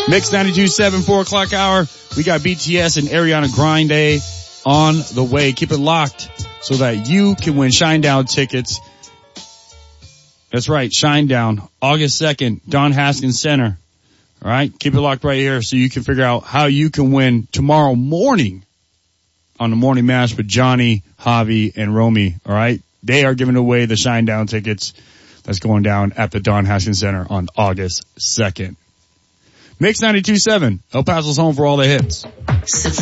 Mix 92.7, 4 o'clock hour. We got BTS and Ariana Grande on the way. Keep it locked so that you can win Shinedown tickets. That's right, Shinedown, August 2nd, Don Haskins Center. All right, keep it locked right here so you can figure out how you can win tomorrow morning on the Morning Mash with Johnny, Javi, and Romy. All right, they are giving away the Shinedown tickets. That's going down at the Don Haskins Center on August 2nd. Mix 92.7, El Paso's home for all the hits.